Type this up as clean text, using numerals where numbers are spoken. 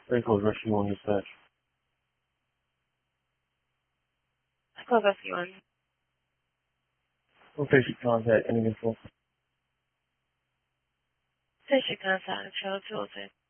Vehicle Rescue 1 dispatch. Call Rescue 1. What patient contact? Any info? Patient contact, Charlotte Tilton.